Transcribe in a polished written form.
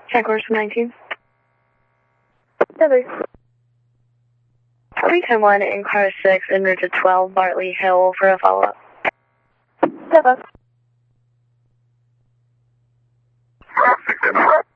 Check course 19. 310-1 in car 6 en route to 12 Bartley Hill for a follow-up. Traffic.